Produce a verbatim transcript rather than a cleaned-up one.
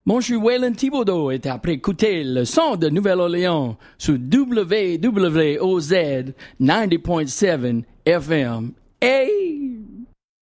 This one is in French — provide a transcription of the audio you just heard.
Mon je suis Waylon Thibodeau et après écouter le son de Nouvelle-Orléans sur W W O Z quatre virgule sept F M. Hey!